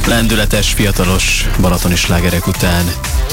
Lendületes, fiatalos balatoni slágerek után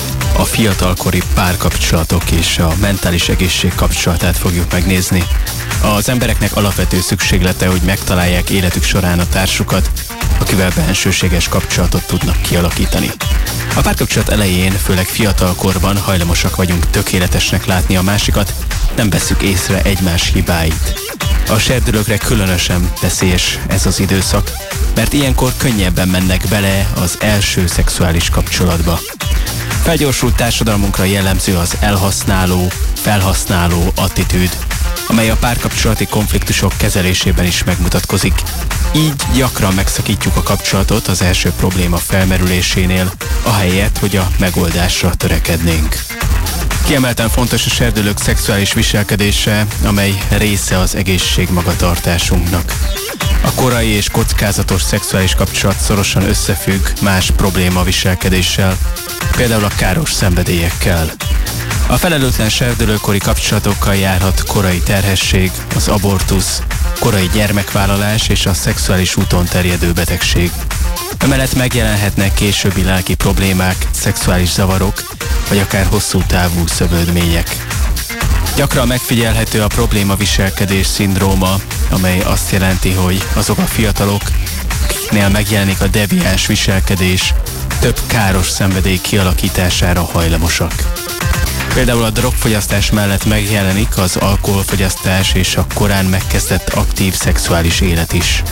a fiatalkori párkapcsolatok és a mentális egészség kapcsolatát fogjuk megnézni. Az embereknek alapvető szükséglete, hogy megtalálják életük során a társukat, akivel bensőséges kapcsolatot tudnak kialakítani. A párkapcsolat elején, főleg fiatalkorban hajlamosak vagyunk tökéletesnek látni a másikat, nem vesszük észre egymás hibáit. A serdülőkre különösen veszélyes ez az időszak, mert ilyenkor könnyebben mennek bele az első szexuális kapcsolatba. Felgyorsult társadalmunkra jellemző az elhasználó, felhasználó attitűd, amely a párkapcsolati konfliktusok kezelésében is megmutatkozik. Így gyakran megszakítjuk a kapcsolatot az első probléma felmerülésénél, ahelyett, hogy a megoldásra törekednénk. Kiemelten fontos a serdülők szexuális viselkedése, amely része az egészség magatartásunknak. A korai és kockázatos szexuális kapcsolat szorosan összefügg más probléma viselkedéssel, például a káros szenvedélyekkel. A felelőtlen serdülőkori kapcsolatokkal járhat korai terhesség, az abortusz, korai gyermekvállalás és a szexuális úton terjedő betegség. Emellett megjelenhetnek későbbi lelki problémák, szexuális zavarok, vagy akár hosszú távú szövődmények. Gyakran megfigyelhető a problémaviselkedés szindróma, amely azt jelenti, hogy azok a fiatalok, akiknél megjelenik a deviáns viselkedés, több káros szenvedély kialakítására hajlamosak. Például a drogfogyasztás mellett megjelenik az alkoholfogyasztás és a korán megkezdett aktív szexuális élet is.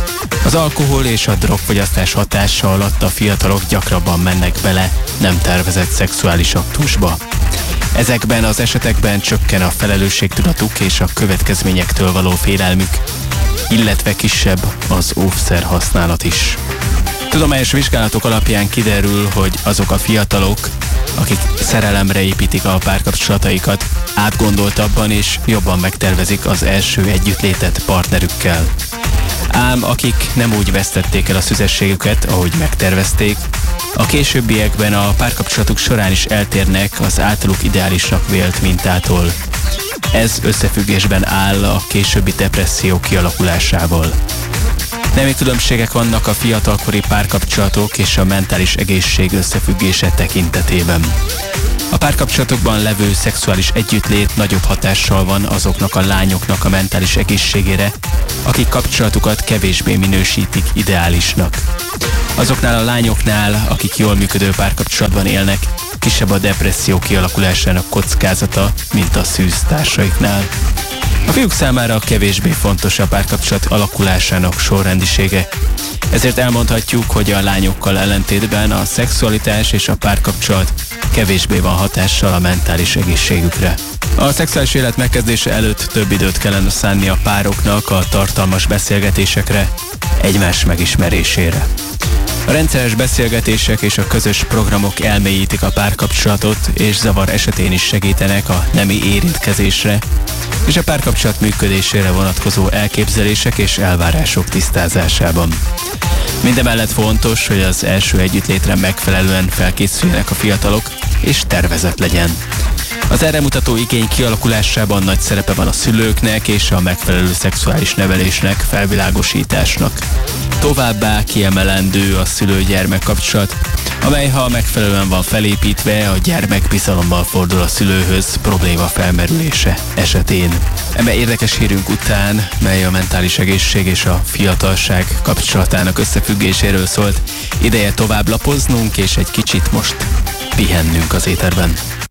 Az alkohol és a drogfogyasztás hatása alatt a fiatalok gyakrabban mennek bele nem tervezett szexuális aktusba. Ezekben az esetekben csökken a felelősségtudatuk és a következményektől való félelmük, illetve kisebb az óvszer használat is. Tudományos vizsgálatok alapján kiderül, hogy azok a fiatalok, akik szerelemre építik a párkapcsolataikat, átgondoltabban és jobban megtervezik az első együttlétet partnerükkel. Ám akik nem úgy vesztették el a szüzességüket, ahogy megtervezték, a későbbiekben a párkapcsolatuk során is eltérnek az általuk ideálisnak vélt mintától. Ez összefüggésben áll a későbbi depresszió kialakulásával. Nemi különbségek vannak a fiatalkori párkapcsolatok és a mentális egészség összefüggése tekintetében. A párkapcsolatokban levő szexuális együttlét nagyobb hatással van azoknak a lányoknak a mentális egészségére, akik kapcsolatukat kevésbé minősítik ideálisnak. Azoknál a lányoknál, akik jól működő párkapcsolatban élnek, kisebb a depresszió kialakulásának kockázata, mint a szűz társaiknál. A fiúk számára kevésbé fontos a párkapcsolat alakulásának sorrendisége. Ezért elmondhatjuk, hogy a lányokkal ellentétben a szexualitás és a párkapcsolat kevésbé van hatással a mentális egészségükre. A szexuális élet megkezdése előtt több időt kellene szánni a pároknak a tartalmas beszélgetésekre, egymás megismerésére. A rendszeres beszélgetések és a közös programok elmélyítik a párkapcsolatot, és zavar esetén is segítenek a nemi érintkezésre, és a párkapcsolat működésére vonatkozó elképzelések és elvárások tisztázásában. Mindemellett fontos, hogy az első együttlétre megfelelően felkészüljenek a fiatalok, és tervezett legyen. Az erre mutató igény kialakulásában nagy szerepe van a szülőknek és a megfelelő szexuális nevelésnek, felvilágosításnak. Továbbá kiemelendő a szülő-gyermek kapcsolat, amely ha megfelelően van felépítve, a gyermek bizalommal fordul a szülőhöz probléma felmerülése esetén. Eme érdekes hírünk után, mely a mentális egészség és a fiatalság kapcsolatának összefüggéséről szólt, ideje tovább lapoznunk és egy kicsit most pihennünk az éterben.